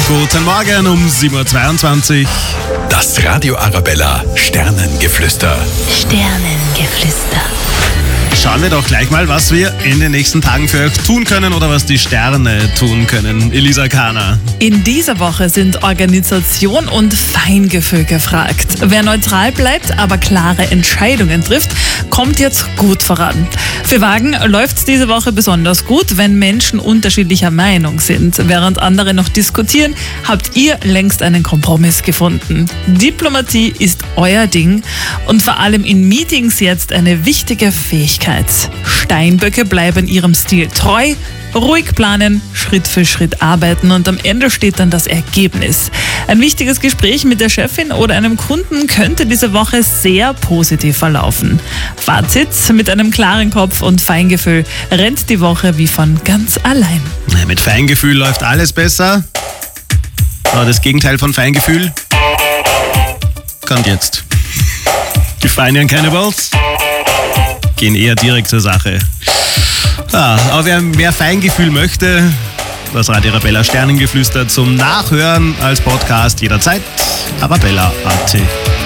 Guten Morgen um 7.22 Uhr. Das Radio Arabella Sternengeflüster. Sternengeflüster. Schauen wir doch gleich mal, was wir in den nächsten Tagen für euch tun können oder was die Sterne tun können. Elisa Kahner. In dieser Woche sind Organisation und Feingefühl gefragt. Wer neutral bleibt, aber klare Entscheidungen trifft, kommt jetzt gut voran. Für Wagen läuft es diese Woche besonders gut, wenn Menschen unterschiedlicher Meinung sind. Während andere noch diskutieren, habt ihr längst einen Kompromiss gefunden. Diplomatie ist euer Ding und vor allem in Meetings jetzt eine wichtige Fähigkeit. Steinböcke bleiben ihrem Stil treu, ruhig planen, Schritt für Schritt arbeiten und am Ende steht dann das Ergebnis. Ein wichtiges Gespräch mit der Chefin oder einem Kunden könnte diese Woche sehr positiv verlaufen. Fazit: Mit einem klaren Kopf und Feingefühl rennt die Woche wie von ganz allein. Mit Feingefühl läuft alles besser. Aber das Gegenteil von Feingefühl kommt jetzt. Die Feinen Cannibals gehen eher direkt zur Sache. Aber wer mehr Feingefühl möchte, das Radio Arabella Sternengeflüster zum Nachhören als Podcast jederzeit arabella.at.